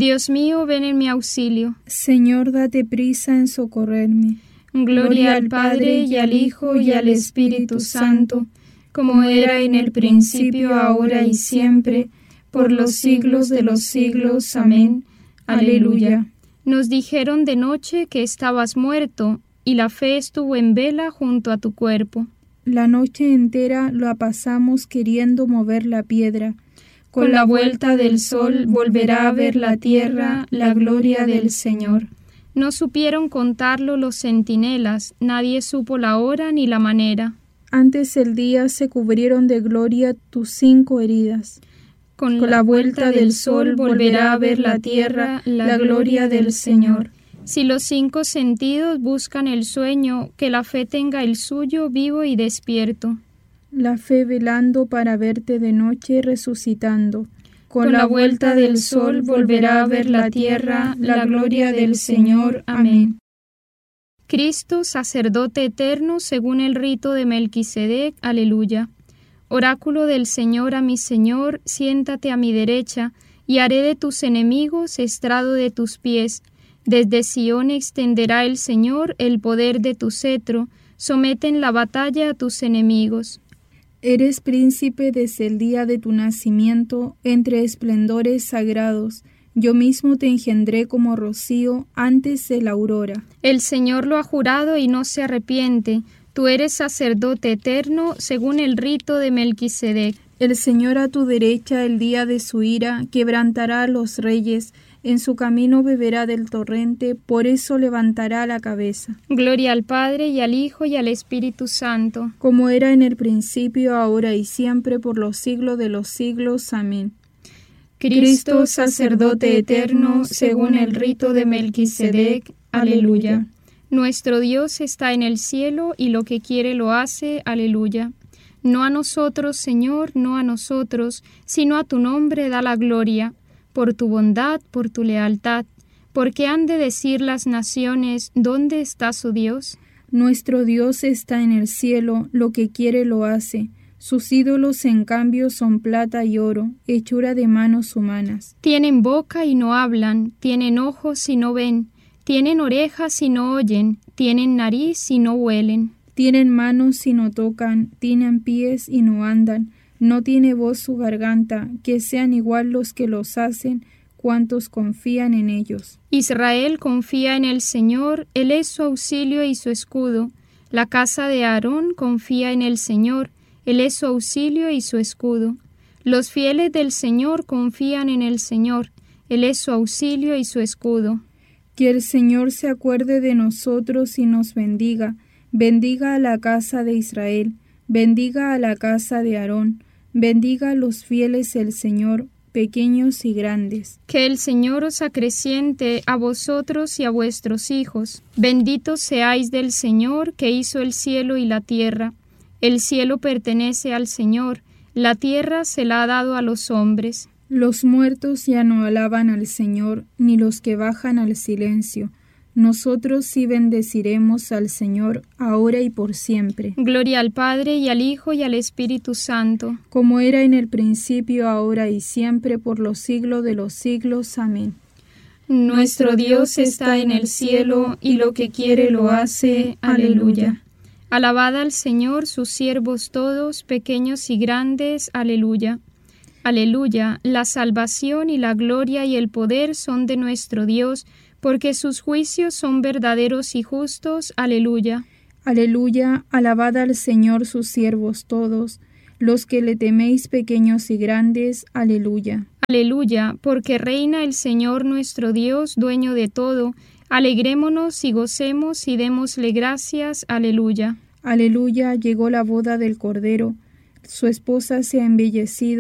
Dios mío, ven en mi auxilio. Señor, date prisa en socorrerme. Gloria al Padre, y al Hijo, y al Espíritu Santo, como era en el principio, ahora y siempre, por los siglos de los siglos. Amén. Aleluya. Nos dijeron de noche que estabas muerto, y la fe estuvo en vela junto a tu cuerpo. La noche entera la pasamos queriendo mover la piedra. Con la vuelta del sol volverá a ver la tierra la gloria del Señor. No supieron contarlo los centinelas, nadie supo la hora ni la manera. Antes el día se cubrieron de gloria tus 5 heridas. Con la vuelta del sol volverá a ver la tierra la gloria del Señor. Si los 5 sentidos buscan el sueño, que la fe tenga el suyo vivo y despierto. La fe velando para verte de noche resucitando. Con la vuelta del sol volverá a ver la tierra la gloria del Señor. Amén. Cristo, sacerdote eterno, según el rito de Melquisedec. Aleluya. Oráculo del Señor a mi Señor, siéntate a mi derecha, y haré de tus enemigos estrado de tus pies. Desde Sión extenderá el Señor el poder de tu cetro, somete en la batalla a tus enemigos. Eres príncipe desde el día de tu nacimiento, entre esplendores sagrados. Yo mismo te engendré como rocío antes de la aurora. El Señor lo ha jurado y no se arrepiente. Tú eres sacerdote eterno, según el rito de Melquisedec. El Señor a tu derecha el día de su ira quebrantará a los reyes. En su camino beberá del torrente, por eso levantará la cabeza. Gloria al Padre, y al Hijo, y al Espíritu Santo. Como era en el principio, ahora y siempre, por los siglos de los siglos. Amén. Cristo, sacerdote eterno, según el rito de Melquisedec. Aleluya. Nuestro Dios está en el cielo, y lo que quiere lo hace. Aleluya. No a nosotros, Señor, no a nosotros, sino a tu nombre da la gloria. Por tu bondad, por tu lealtad, porque han de decir las naciones, ¿dónde está su Dios? Nuestro Dios está en el cielo, lo que quiere lo hace. Sus ídolos, en cambio, son plata y oro, hechura de manos humanas. Tienen boca y no hablan, tienen ojos y no ven, tienen orejas y no oyen, tienen nariz y no huelen. Tienen manos y no tocan, tienen pies y no andan. No tiene voz su garganta, que sean igual los que los hacen, cuantos confían en ellos. Israel confía en el Señor, Él es su auxilio y su escudo. La casa de Aarón confía en el Señor, Él es su auxilio y su escudo. Los fieles del Señor confían en el Señor, Él es su auxilio y su escudo. Que el Señor se acuerde de nosotros y nos bendiga. Bendiga a la casa de Israel, bendiga a la casa de Aarón. Bendiga a los fieles el Señor, pequeños y grandes. Que el Señor os acreciente a vosotros y a vuestros hijos. Benditos seáis del Señor, que hizo el cielo y la tierra. El cielo pertenece al Señor, la tierra se la ha dado a los hombres. Los muertos ya no alaban al Señor, ni los que bajan al silencio. Nosotros sí bendeciremos al Señor, ahora y por siempre. Gloria al Padre, y al Hijo, y al Espíritu Santo. Como era en el principio, ahora y siempre, por los siglos de los siglos. Amén. Nuestro Dios está en el cielo, y lo que quiere lo hace. Aleluya. Alabad al Señor sus siervos todos, pequeños y grandes. Aleluya. Aleluya. La salvación y la gloria y el poder son de nuestro Dios, porque sus juicios son verdaderos y justos. Aleluya. Aleluya, alabad al Señor sus siervos todos, los que le teméis pequeños y grandes. Aleluya. Aleluya, porque reina el Señor nuestro Dios, dueño de todo. Alegrémonos y gocemos y démosle gracias. Aleluya. Aleluya, llegó la boda del Cordero, su esposa se ha embellecido.